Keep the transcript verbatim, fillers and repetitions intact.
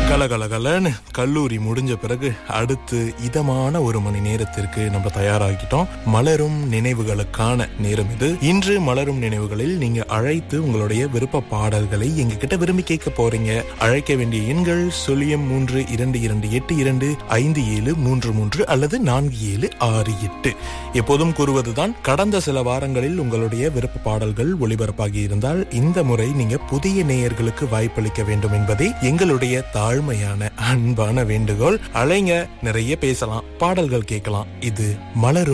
கலகலகலன்னு கல்லூரி முடிஞ்ச பிறகு அடுத்து இதமான ஒரு மணி நேரத்திற்கு நம்ம தயாராகிட்டோம். மலரும் நினைவுகளுக்கான நேரம் இது. இன்று மலரும் நினைவுகளில் நீங்க அழைத்து உங்களுடைய விருப்ப பாடல்களை எங்க கிட்ட விரும்பி கேட்க போறீங்க. அழைக்க வேண்டிய எண்கள் சுழியம் மூன்று இரண்டு இரண்டு எட்டு இரண்டு ஐந்து ஏழு மூன்று மூன்று அல்லது நான்கு ஏழு ஆறு எட்டு. எப்போதும் கூறுவதுதான், கடந்த சில வாரங்களில் உங்களுடைய விருப்ப பாடல்கள் ஒளிபரப்பாகி இருந்தால் இந்த முறை நீங்க புதிய நேயர்களுக்கு வாய்ப்பளிக்க வேண்டும் என்பதே எங்களுடைய தாழ்மையான அன்பான வேண்டுகோள். அழைங்க, நிறைய பேசலாம், பாடல்கள் கேட்கலாம். இது மலரும்